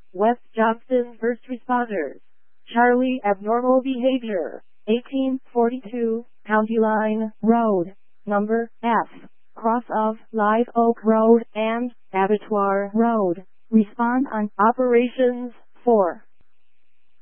West Johnston First Responders. Charlie abnormal behavior. 1842, County Line Road, number F, cross of Live Oak Road and Abattoir Road. Respond on Operations 4.